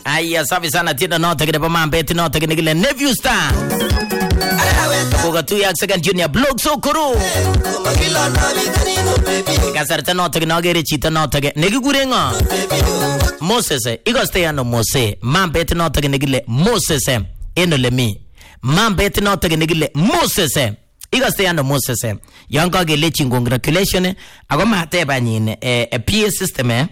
Aya, safi sana tienda nota kile pama mbeti nota kile Nephew Star. Kuga tu yak second junior blog so kuru. Kasarta nota kile nagere chita nota kile negigurenga. Moses igoste ya no Mose. Mambeti nota kile Moses eno lemi. Mambeti nota kile Moses. Igoste ya no Moses. Yanga gele congratulations. Ago mateba nyine PA system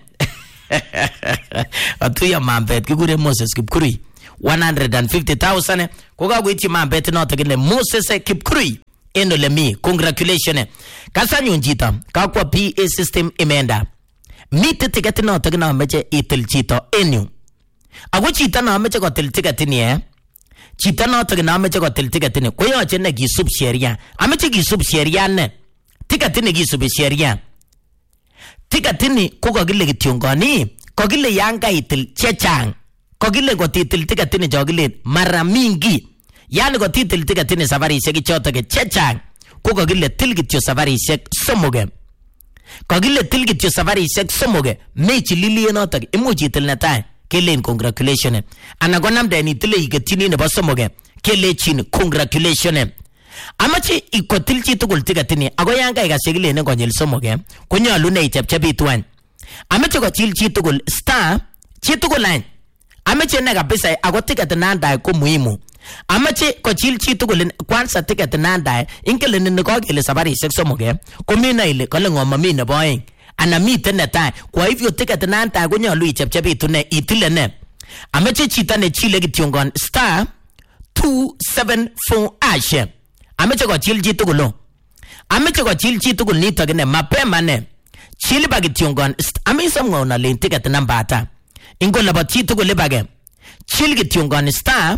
Atuya mambet kigure Moses Kipkuri 150,000 koga gwiti mambet nota kile Moses Kipkuri eno lemi congratulations kasanyu njita kakwa PA system imenda mite ticket nota kina meche itil chito enyu ago chita na meche kotil ticket ni chita nota kina meche kotil ticket ni koyoche ne gisub sheria ameche gisub sheria ne ticket ni gisub sheria tikatini kokagile kityongani kokile yanga itil chechang kokile gotitil tikatini jogile mara mingi yani gotitil tikatini safari sheki choto ke chechang kokagile tilgityo safari shek somoge kokile tilgityo safari shek somoge mechi lili noto imuji til natai kelen congratulations anagonamde ni tile igetini ne basomoge kelechin congratulations amachi ikotil chi tugul tikatini ago yanga igashigile ne konyil somoge konyalu ne ichepchepitwan amachi kochil chi tugul star chi tugul line amachi ne kabisa ago ticket nanda ko muhimu amachi kochil chi tugul kwanza ticket nanda inkele ne ko kele sabari sek somoge komina ile kole ngoma mine boying ana mite netai kwa hivyo ticket nanda konyalu ichepchepitune itile ne amachi chita ne chile kityongon star 274 ashe ameche ko chil chi tugulo ameche ko chil chi tugul nito gene mapema ne chili bagityongon amisa ngona le ticket number ata ingola ba chi tugul bage chil gityongon star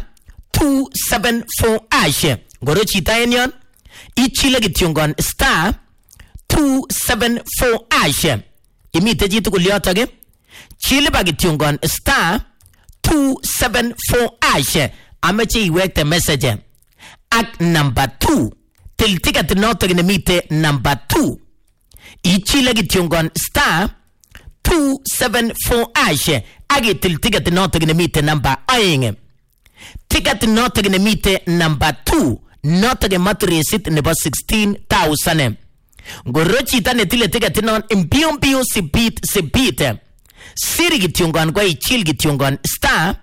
274 ashe ngoro chita enyon ichile gityongon star 274 ashe imite chi tugul yotage chili bagityongon star 274 ashe ameche iwekte message at number 2 til ticket nota gine mite number 2 ichile gityongon star 274 ashe agi til ticket nota gine mite number ayenge ticket nota gine mite number 2 nota ge matresit ne ba 16,000 ngorochi tane tile ticket non impio sipit siri gityongon kwa ichil gityongon star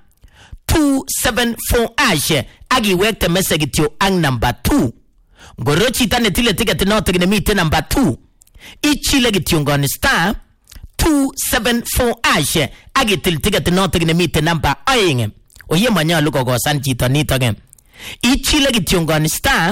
274 ashe agi wekte message tio ang number 2 ngorochi tane tile ticket nota gine mite number 2 ichile gityongon star 274 ashe agi til ticket nota gine mite number ayenge oye manyalu kogosan chito nito gen ichile gityongon star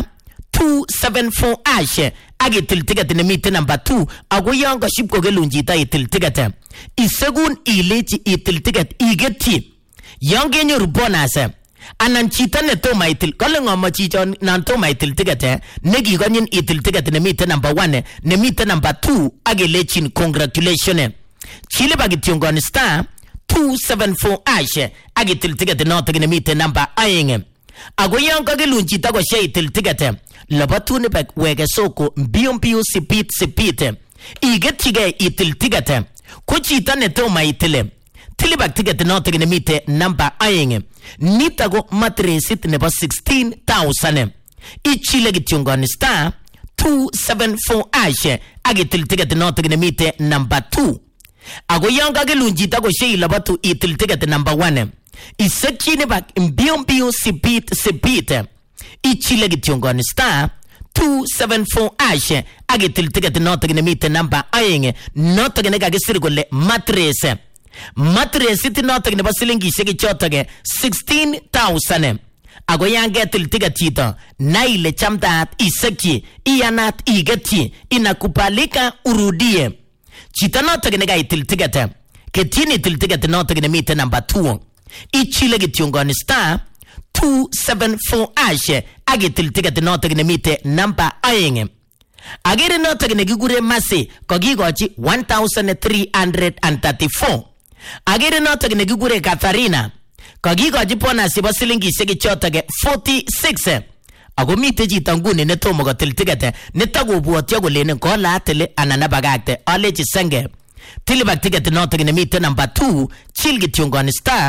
274 ashe agi til ticket ne mite number 2 ago yanga shipko gelunjita itil ticket isegun ilechi itil ticket igeti yange nyoru bonus anan chita ne to maitil kole ngoma chicho nan to maitil ticket negi gonyin itil ticket ne mite number 1 ne mite number 2 age lechin congratulations chile bagityongon star 274 ashe age til ticket not ne mite number ayenge ago yanka gelunchita go she itil ticket labatu ne bak wege soko mbio sipit igetiga itil ticket ko chita ne to maitile tilibak ticket nota gine mite number ayenge nitago matresit ne ba 16,000 ichile gityongon star 274 ashe agi til ticket nota gine mite number 2 ago yanga gelunjita go sheila batu itil ticket number 1 isekine bak mbio sipit ichile gityongon star 274 ashe agi til ticket nota gine mite number ayenge nota gine ga gisirgole matres iti nota gine basilingi sheki chotage 16,000 ago yange til ticket chito naile chamtat iseki iyanat igeti inakupalika urudie chita nota gine ga itil ticket ketini til ticket nota gine mite number 2 ichile gityongon star 274 ashe agi til ticket nota gine mite number ayenge agere nota gine gigure masi kogigochi 1,334 agere nota gine gigure Katharina kogigochi bonus ba silingi sheki chotage 46 ago mite jitanguni ne tomo go til ticket ne tago buotya go lene ko latele anana bagate alechi senge tilibak ticket nota gine mite number 2 chilgityongon star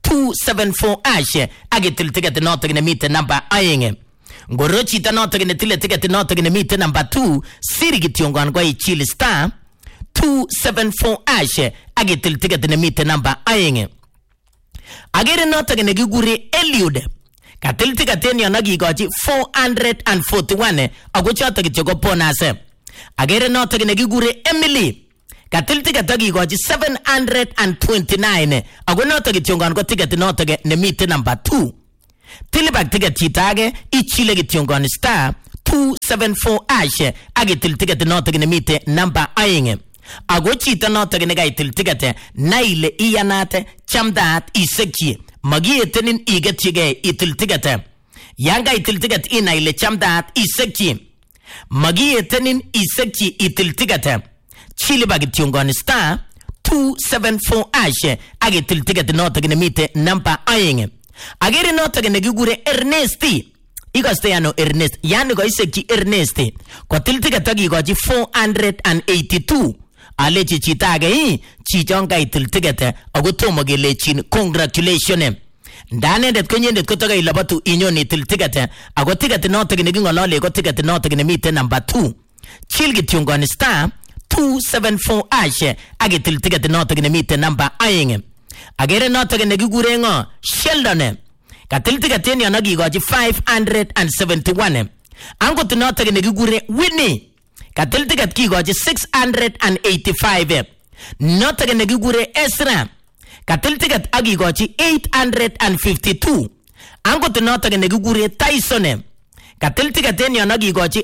274 hash agitil ticket notok ne mite number aenge. Ngoro chita notok ne tile ticket notok ne mite number 2 siri kitiongon kwa ichili star 274 hash agitil ticket ne mite number aenge. Agere notok ne gigure Eliud katil ticket ni onagi goji 441 agochato kitoko ponase. Agere notok ne gigure Emily katil ticket agi goji 729 ago notok kitiongon ko ticket notok ne mite number 2. Tilibak ticket chitage ichile kitiongon star 274 hash agitil ticket notok ne mite number aenge. Ago chita notok ne gaitil ticket naile iyanate chamdat isekye magietenin igetiege itil ticket. Yanga itil ticket inaile chamdat isekye magietenin isekye itil ticket. Chili bagitiungon star 274 hash agitil ticket notok ne mite number aenge. Agere notok ne gigure Ernesti igaste yano Ernest yani go isekye Ernesti ko til ticket agi goji 482 alechi chitage chichonga itil ticket ago tomo gelechin congratulations. Ndane det konyendet kotoga ilabatu inyon itil ticket ago ticket notok ne gingolole ko ticket notok ne mite number 2. Chilgi tiungon star 274 hash agitil ticket notok ne mite number aenge. Agere notok ne gigure ngo Sheldon katil ticket ni onagi goji 571 ango notok ne gigure Winnie katil ticket ki goji 685 notok ne gigure Ezra katil ticket agi goji 852 ango notok ne gigure Tyson katil ticket ni onagi goji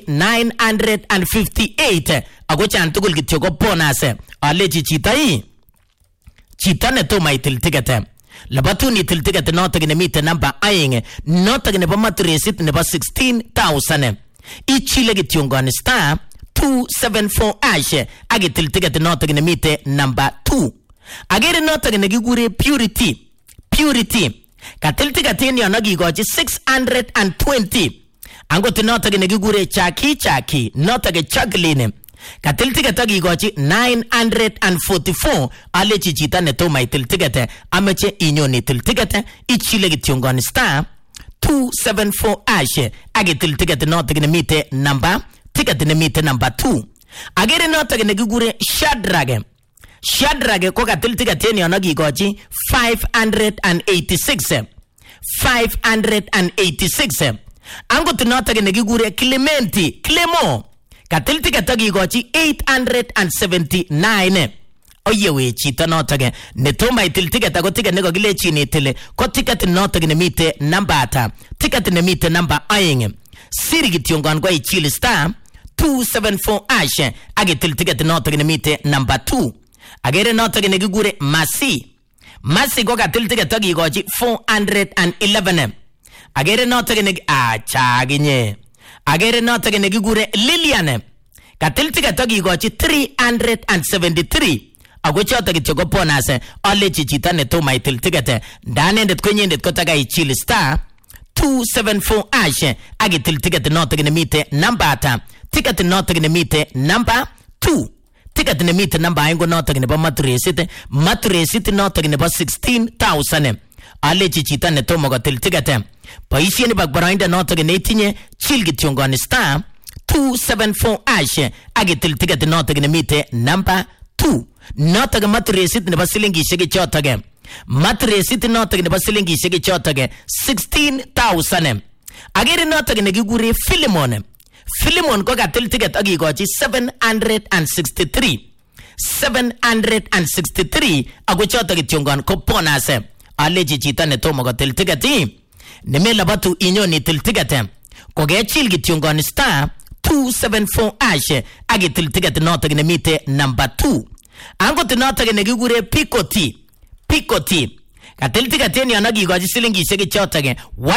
958 ago chan tugul kityo ko bonus alechi chitai chita ne to mai til ticket labatu ni til ticket notok ne mite number aenge notok ne pamatrisit ne ba 16000 ichile kitiongon star 274 hash agitil ticket notok ne mite number 2. Agere notok ne gigure Purity katil ticket ni onagi goji 620 angot notok ne gigure Chaki notok Jacqueline katil ticket agi goji 944 alechi chita ne to mai til ticket ameche inyoni til ticket ichile kitiongon star 274 hash agitil ticket notok ne mite number ticket ne mite number 2. Agere notok ne gigure Shadrage ko katil ticket ni onagi goji 586 angot notok ne gigure Clemo katil ticket agi goji 879 oyewe chita notok ne toma itil ticket ago ticket ne go gilechi ni tele ko ticket notok ne mite number ata ticket ne mite number aenge siri kitiongon kwa ichili star 274 hash agitil ticket notok ne mite number 2. Agere notok ne gigure Masi go katil ticket agi goji 411 agere notok ne chaginye agere notok ne gigure Lilian katil ticket agi goji 373 ago chota kityo ko bonus alechi chita ne to mai til ticket danendet konyendet kotaga ichili star 274 hash agitil ticket notok ne mite number ata ticket notok ne mite number 2. Ticket ne mite number aingo notok ne ba matresit notok ne ba 16000 alechi chita ne to mogo til ticket paisye ni bagbarainda notok ne tinye chilgi tiongon star 274 hash agitil ticket notok ne mite number 2. notok matresit ne ba silingi shege chotage matresit notok ne ba silingi shege chotage 16000 agere notok ne gigure Philemon ko katil ticket agi goji 763 ago chota kitiongon ko ponase alechi chita ne tomo ko til ticket ne me labatu inyoni til ticket ko ge chil kitiongon star 274 hash agi til ticket notok ne mite number 2. ango notok ne gigure Pikoti katil ticket ni onagi goji silingi shege chotage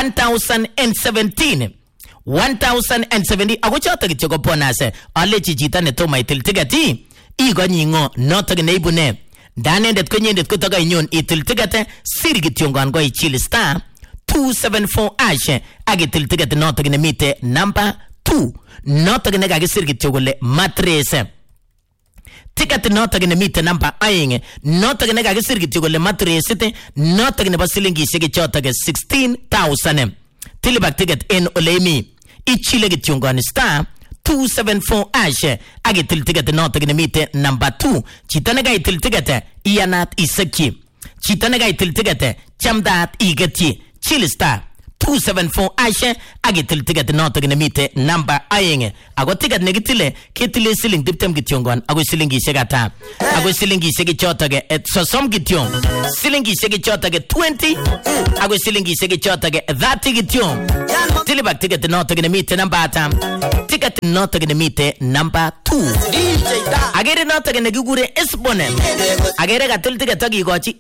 1070 ago chota kityo ko bonus alechi chita ne to mai til ticket igo nyingo notok ne ibune danendet konyendet kotoga inyon itil ticket siri kitiongon go ichili star 274 hash agitil ticket notok ne mite number 2 notok ne gagisir kityo gole matrese ticket notok ne mite number aeng notok ne kakisir kityo kole matresit notok nebo silingishek chotok 16,000 tilibak ticket en oleimi ichile kityo ngoni star 274 ash agitil ticket notok ne mite number 2 chito ne kaitil ticket iyanat isekchi chito ne kaitil ticket chamdat igetchi chil star 274 ash agitil ticket notok ne mite number aeng ago ticket ne kitile ketile siling 20 kityongon ago silingishek ata ago silingishek chotok sosom kityon silingishek chotok 20 ago silingishek chotok 30 kityon tilibak ticket notok ne mite number ata ticket notok ne mite number 2 agere notok ne kigure Esbone agere katil ticket akikochi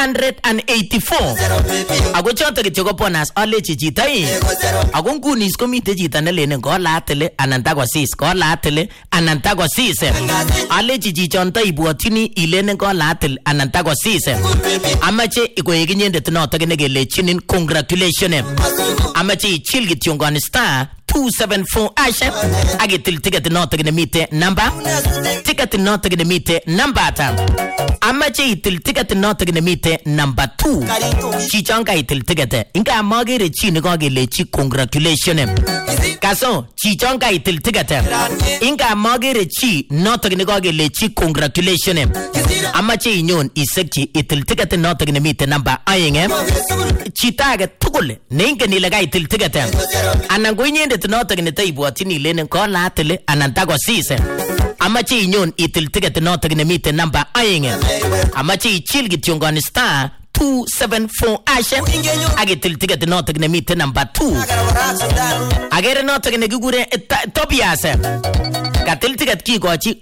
884 ago chotok kityo ko bonus alechi chito ago ngunis komite chito ne lenen ko latele anan takosis ko latele anan takosis alechi chichon to ibwotini ilenen ko latel anan takosis amache ikoek inyendet notok ne kelechinin congratulations amache ichil kityo ngon star 274 ash agitil ticket notok ne mite number ticket notok ne mite number ata amache itil ticket notok ne mite number 2 chichon ka itil ticket inga magere chi ne kakelechi congratulations kaso chichon ka itil ticket inga magere chi notok ne kakelechi congratulations amache inyon isekchi itil ticket notok ne mite number aeng chito age tugul ne ingen ile ka itil ticket anan ko inyendet notok ne taibwatini lenen ko latele anan takosis amache inyon itil ticket notok ne mite number aeng amache ichil kityo ngoni star 274 ash agitil ticket notok ne mite number 2 agere notok ne kigure Tobias katil ticket kikochi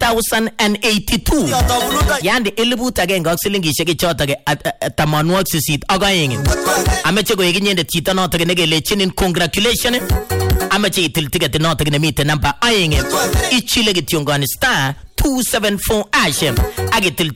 1082 yandi 1000 ak silingishek chotok 82 ak aeng amache koek inyendet chito notok ne kelechinin congratulations amache itil ticket notok ne mite number aeng ichile kityo ngoni star 274 ash agitil